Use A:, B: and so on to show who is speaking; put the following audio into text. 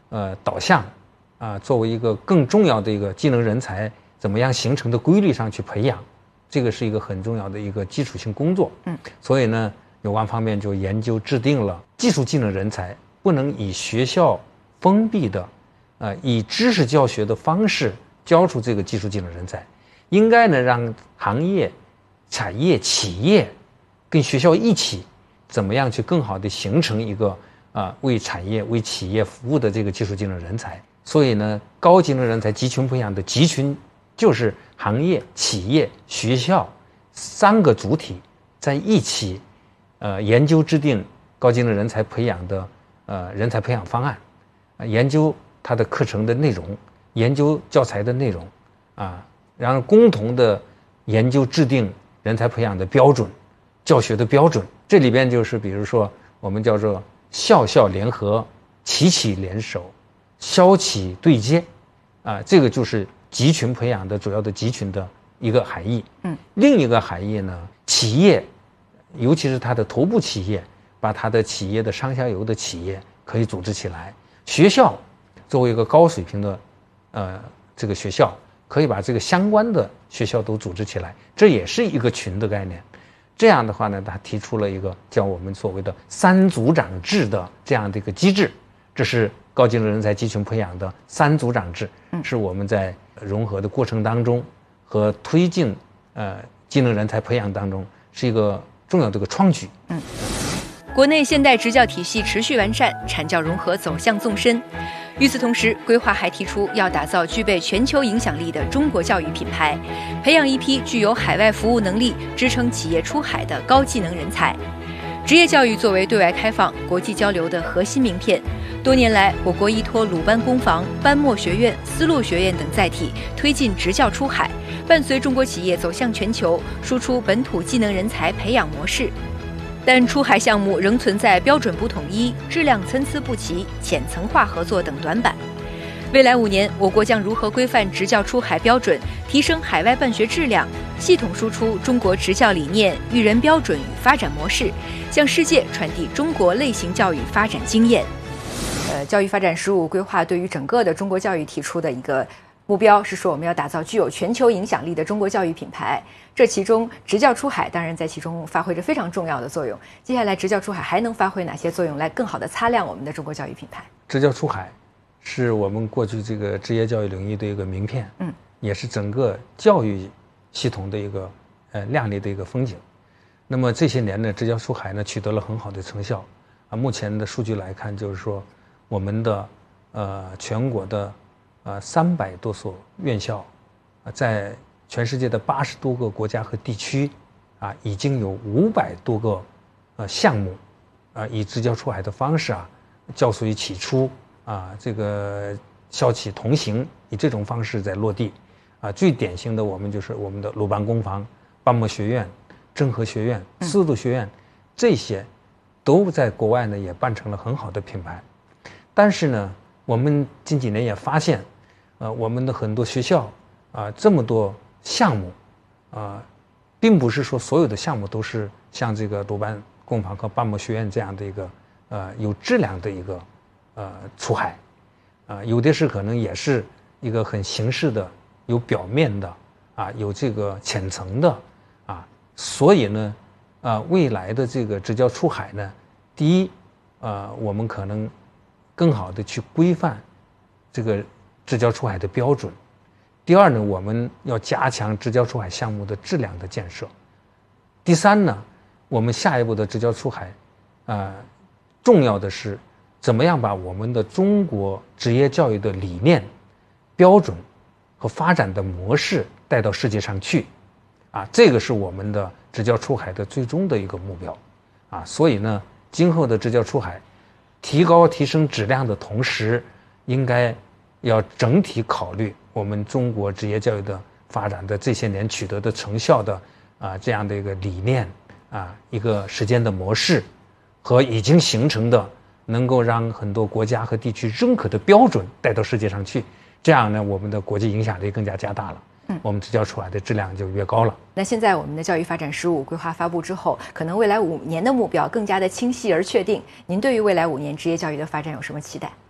A: 导向作为一个更重要的一个技能人才怎么样形成的规律上去培养，这个是一个很重要的一个基础性工作。所以呢，有关方面就研究制定了技术技能人才不能以学校封闭的以知识教学的方式教出这个技术技能人才，应该呢让行业、产业、企业跟学校一起怎么样去更好的形成一个为产业、为企业服务的这个技术技能人才。所以呢，高技能人才集群培养的集群就是行业、企业、学校3个主体在一起研究制定高技能人才培养的人才培养方案，研究它的课程的内容，研究教材的内容然后共同的研究制定人才培养的标准、教学的标准。这里边就是比如说我们叫做校校联合、企企联手、校企对接这个就是集群培养的主要的集群的一个含义。另一个含义呢，企业尤其是它的头部企业，把它的企业的上下游的企业可以组织起来，学校作为一个高水平的这个学校，可以把这个相关的学校都组织起来，这也是一个群的概念。这样的话呢，他提出了一个叫我们所谓的3组长制的这样的一个机制，这是高技能人才集群培养的3组长制，是我们在融合的过程当中和推进技能人才培养当中是一个重要的一个创举。
B: 国内现代职教体系持续完善，产教融合走向纵深。与此同时，规划还提出要打造具备全球影响力的中国教育品牌，培养一批具有海外服务能力、支撑企业出海的高技能人才。职业教育作为对外开放、国际交流的核心名片，多年来，我国依托鲁班工房、班莫学院、丝路学院等载体，推进职教出海，伴随中国企业走向全球，输出本土技能人才培养模式。但出海项目仍存在标准不统一、质量参差不齐、浅层化合作等短板。未来5年，我国将如何规范职教出海标准，提升海外办学质量，系统输出中国职教理念、育人标准与发展模式，向世界传递中国类型教育发展经验。教育发展15规划对于整个的中国教育提出的一个目标是说，我们要打造具有全球影响力的中国教育品牌。这其中职教出海当然在其中发挥着非常重要的作用。接下来职教出海还能发挥哪些作用，来更好地擦亮我们的中国教育品牌？
A: 职教出海是我们过去这个职业教育领域的一个名片，也是整个教育系统的一个亮丽的一个风景。那么这些年呢，职教出海呢取得了很好的成效目前的数据来看，就是说我们的全国的300多所院校在全世界的80多个国家和地区已经有500多个项目以职教出海的方式教stud一起出这个校企同行，以这种方式在落地最典型的我们就是我们的鲁班工房、班莫学院、政和学院、丝路学院，这些都在国外呢也办成了很好的品牌。但是呢，我们近几年也发现我们的很多学校这么多项目并不是说所有的项目都是像这个鲁班工房和班莫学院这样的一个有质量的一个出海有的是可能也是一个很形式的、有表面的有这个浅层的所以呢未来的这个职教出海呢，第一我们可能更好的去规范这个职教出海的标准。第二呢，我们要加强职教出海项目的质量的建设。第三呢，我们下一步的职教出海重要的是怎么样把我们的中国职业教育的理念、标准和发展的模式带到世界上去这个是我们的职教出海的最终的一个目标所以呢，今后的职教出海提升质量的同时，应该要整体考虑我们中国职业教育的发展的这些年取得的成效的这样的一个理念一个实践的模式和已经形成的能够让很多国家和地区认可的标准带到世界上去，这样呢，我们的国际影响力更加加大了。我们职教出海的质量就越高了。
B: 那现在我们的教育发展15规划发布之后，可能未来5年的目标更加的清晰而确定。您对于未来5年职业教育的发展有什么期待？